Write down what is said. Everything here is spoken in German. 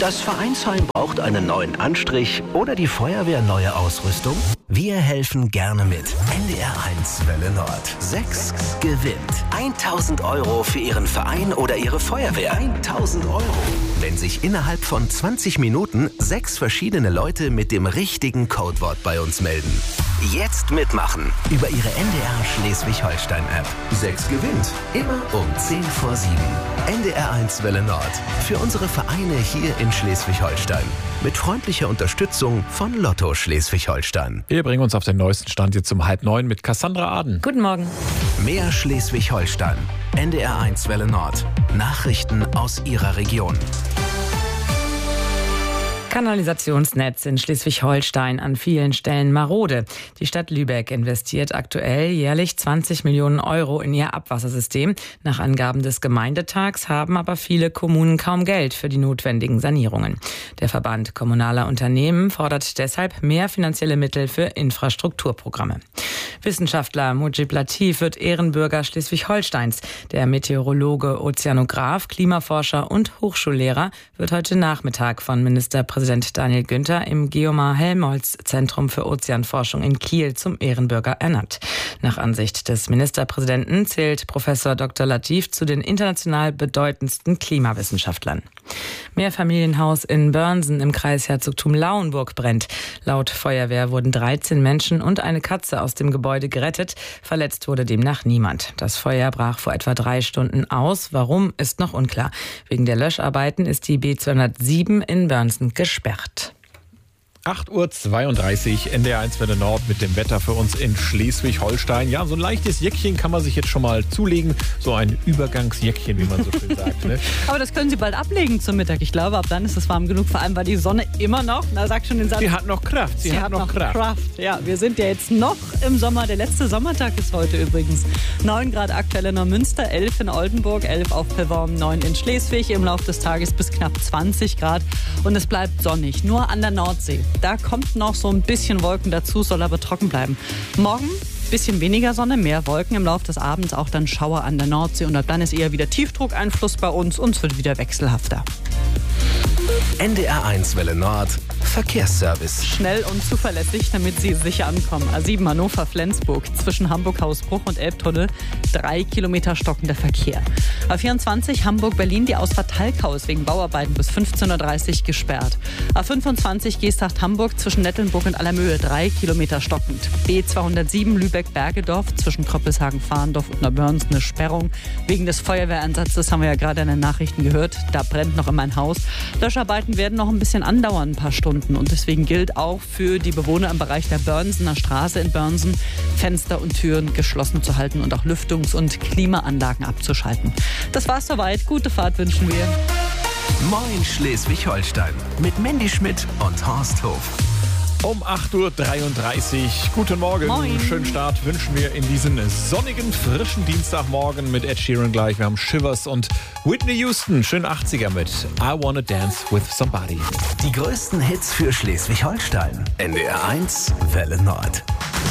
Das Vereinsheim braucht einen neuen Anstrich oder die Feuerwehr neue Ausrüstung? Wir helfen gerne mit. NDR1 Welle Nord. 6 gewinnt 1.000 € für Ihren Verein oder Ihre Feuerwehr. 1.000 €. Wenn sich innerhalb von 20 Minuten 6 verschiedene Leute mit dem richtigen Codewort bei uns melden. Jetzt mitmachen über Ihre NDR Schleswig-Holstein-App. 6 gewinnt. Immer um 10 vor 7. NDR1 Welle Nord. Für unsere Vereine hier in Schleswig-Holstein. Mit freundlicher Unterstützung von Lotto Schleswig-Holstein. Wir bringen uns auf den neuesten Stand jetzt um 8:30 mit Cassandra Aden. Guten Morgen. Mehr Schleswig-Holstein. NDR1 Welle Nord. Nachrichten aus Ihrer Region. Kanalisationsnetz in Schleswig-Holstein an vielen Stellen marode. Die Stadt Lübeck investiert aktuell jährlich 20 Millionen € in ihr Abwassersystem. Nach Angaben des Gemeindetags haben aber viele Kommunen kaum Geld für die notwendigen Sanierungen. Der Verband kommunaler Unternehmen fordert deshalb mehr finanzielle Mittel für Infrastrukturprogramme. Wissenschaftler Mujib Latif wird Ehrenbürger Schleswig-Holsteins. Der Meteorologe, Ozeanograf, Klimaforscher und Hochschullehrer wird heute Nachmittag von Ministerpräsident Daniel Günther im Geomar-Helmholtz-Zentrum für Ozeanforschung in Kiel zum Ehrenbürger ernannt. Nach Ansicht des Ministerpräsidenten zählt Professor Dr. Latif zu den international bedeutendsten Klimawissenschaftlern. Mehrfamilienhaus in Börnsen im Kreis Herzogtum Lauenburg brennt. Laut Feuerwehr wurden 13 Menschen und eine Katze aus dem Gebäude gerettet. Verletzt wurde demnach niemand. Das Feuer brach vor etwa 3 Stunden aus. Warum, ist noch unklar. Wegen der Löscharbeiten ist die B207 in Börnsen gesperrt. 8:32 Uhr, NDR1 Welle Nord mit dem Wetter für uns in Schleswig-Holstein. Ja, so ein leichtes Jäckchen kann man sich jetzt schon mal zulegen. So ein Übergangsjäckchen, wie man so schön sagt. Ne? Aber das können Sie bald ablegen zum Mittag. Ich glaube, ab dann ist es warm genug. Vor allem, weil die Sonne immer noch, na sag schon den Satz. Sie hat noch Kraft. Sie hat noch Kraft. Ja, wir sind ja jetzt noch im Sommer. Der letzte Sommertag ist heute übrigens. 9 Grad aktuell in Neumünster, 11 in Oldenburg, 11 auf Pellworm, 9 in Schleswig. Im Laufe des Tages bis knapp 20 Grad. Und es bleibt sonnig. Nur an der Nordsee. Da kommt noch so ein bisschen Wolken dazu, soll aber trocken bleiben. Morgen bisschen weniger Sonne, mehr Wolken, im Laufe des Abends auch dann Schauer an der Nordsee. Und ab dann ist eher wieder Tiefdruckeinfluss bei uns und es wird wieder wechselhafter. NDR1 Welle Nord. Verkehrsservice. Schnell und zuverlässig, damit Sie sicher ankommen. A7 Hannover-Flensburg zwischen Hamburg-Hausbruch und Elbtunnel 3 Kilometer stockender Verkehr. A24 Hamburg-Berlin, die Ausfahrt Talkau ist wegen Bauarbeiten bis 15:30 Uhr gesperrt. A25 Geesthacht-Hamburg zwischen Nettelnburg und Allermöhe 3 Kilometer stockend. B207 Lübeck-Bergedorf zwischen Kröppelshagen-Fahrendorf und Neubörns eine Sperrung. Wegen des Feuerwehreinsatzes haben wir ja gerade in den Nachrichten gehört. Da brennt noch immer ein Haus. Löscharbeiten werden noch ein bisschen andauern, ein paar Stunden. Und deswegen gilt auch für die Bewohner im Bereich der Börnsener Straße in Börnsen, Fenster und Türen geschlossen zu halten und auch Lüftungs- und Klimaanlagen abzuschalten. Das war's soweit. Gute Fahrt wünschen wir. Moin Schleswig-Holstein mit Mandy Schmidt und Horst Hof. Um 8:33 Uhr. Guten Morgen. Moin. Schönen Start wünschen wir in diesen sonnigen, frischen Dienstagmorgen mit Ed Sheeran gleich. Wir haben Shivers und Whitney Houston. Schön 80er mit I Wanna Dance with Somebody. Die größten Hits für Schleswig-Holstein. NDR1 Welle Nord.